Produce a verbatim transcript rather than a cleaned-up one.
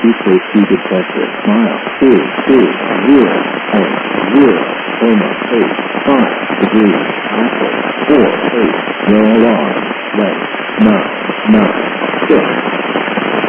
Equals heated pressure. Mile. Two, two, zero, ten, zero, almost eight, five degrees. Apple. Four, eight. No alarm.